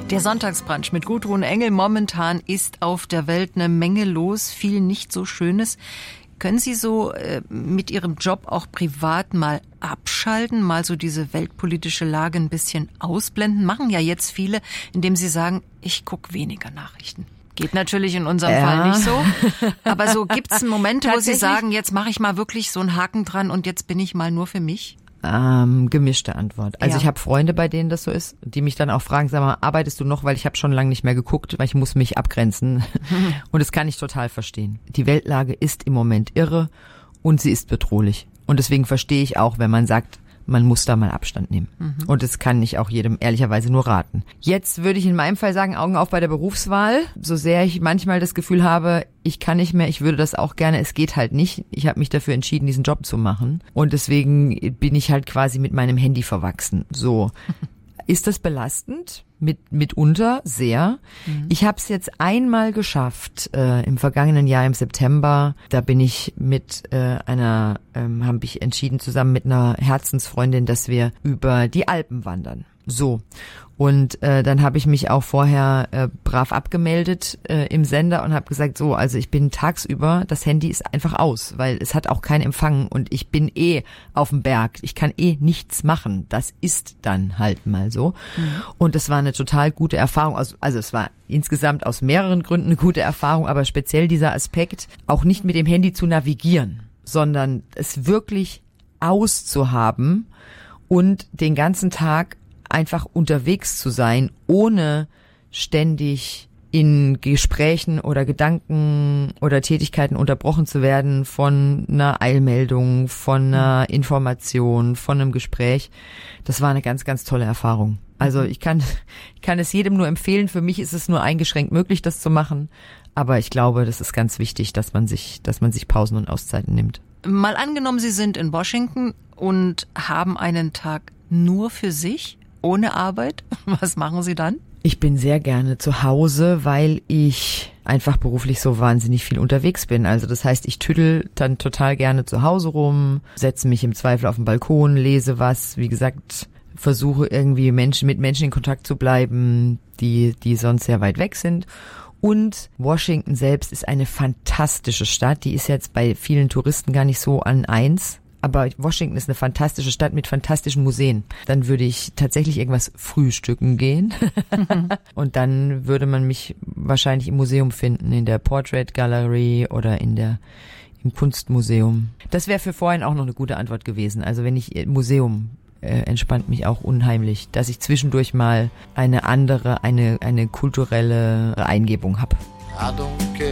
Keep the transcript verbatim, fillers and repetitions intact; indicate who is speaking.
Speaker 1: Der Sonntagsbrunch mit Gudrun Engel. Momentan ist auf der Welt eine Menge los, viel nicht so Schönes. Können Sie so äh, mit Ihrem Job auch privat mal abschalten, mal so diese weltpolitische Lage ein bisschen ausblenden? Machen ja jetzt viele, indem sie sagen, ich gucke weniger Nachrichten. Geht natürlich in unserem ja. Fall nicht so. Aber so gibt's Momente, wo Sie sagen, jetzt mache ich mal wirklich so einen Haken dran und jetzt bin ich mal nur für mich?
Speaker 2: Ähm, gemischte Antwort. Also
Speaker 1: ja.
Speaker 2: ich habe Freunde, bei denen das so ist, die mich dann auch fragen, sag mal, arbeitest du noch? Weil ich habe schon lange nicht mehr geguckt, weil ich muss mich abgrenzen. Mhm. Und das kann ich total verstehen. Die Weltlage ist im Moment irre und sie ist bedrohlich. Und deswegen verstehe ich auch, wenn man sagt, man muss da mal Abstand nehmen. Mhm. Und das kann ich auch jedem ehrlicherweise nur raten. Jetzt würde ich in meinem Fall sagen, Augen auf bei der Berufswahl. So sehr ich manchmal das Gefühl habe, ich kann nicht mehr, ich würde das auch gerne, es geht halt nicht. Ich habe mich dafür entschieden, diesen Job zu machen. Und deswegen bin ich halt quasi mit meinem Handy verwachsen. So. Ist das belastend? Mit, mitunter sehr. Mhm. Ich habe es jetzt einmal geschafft, äh, im vergangenen Jahr im September. Da bin ich mit äh, einer, ähm, habe ich entschieden zusammen mit einer Herzensfreundin, dass wir über die Alpen wandern. So. Und äh, dann habe ich mich auch vorher äh, brav abgemeldet äh, im Sender und habe gesagt, so, also ich bin tagsüber, das Handy ist einfach aus, weil es hat auch keinen Empfang und ich bin eh auf dem Berg. Ich kann eh nichts machen. Das ist dann halt mal so. Mhm. Und es war eine total gute Erfahrung. Also, also es war insgesamt aus mehreren Gründen eine gute Erfahrung, aber speziell dieser Aspekt, auch nicht mit dem Handy zu navigieren, sondern es wirklich auszuhaben und den ganzen Tag einfach unterwegs zu sein, ohne ständig in Gesprächen oder Gedanken oder Tätigkeiten unterbrochen zu werden von einer Eilmeldung, von einer Information, von einem Gespräch. Das war eine ganz, ganz tolle Erfahrung. Also ich kann, ich kann es jedem nur empfehlen. Für mich ist es nur eingeschränkt möglich, das zu machen. Aber ich glaube, das ist ganz wichtig, dass man sich, dass man sich Pausen und Auszeiten nimmt.
Speaker 1: Mal angenommen, Sie sind in Washington und haben einen Tag nur für sich, ohne Arbeit. Was machen Sie dann?
Speaker 2: Ich bin sehr gerne zu Hause, weil ich einfach beruflich so wahnsinnig viel unterwegs bin. Also das heißt, ich tüdel dann total gerne zu Hause rum, setze mich im Zweifel auf den Balkon, lese was. Wie gesagt, versuche irgendwie Menschen mit Menschen in Kontakt zu bleiben, die die sonst sehr weit weg sind. Und Washington selbst ist eine fantastische Stadt. Die ist jetzt bei vielen Touristen gar nicht so an eins. Aber Washington ist eine fantastische Stadt mit fantastischen Museen. Dann würde ich tatsächlich irgendwas frühstücken gehen. Und dann würde man mich wahrscheinlich im Museum finden, in der Portrait Gallery oder in der im Kunstmuseum. Das wäre für vorhin auch noch eine gute Antwort gewesen. Also wenn ich Museum äh, entspannt mich auch unheimlich, dass ich zwischendurch mal eine andere, eine eine kulturelle Eingebung habe.
Speaker 3: I don't care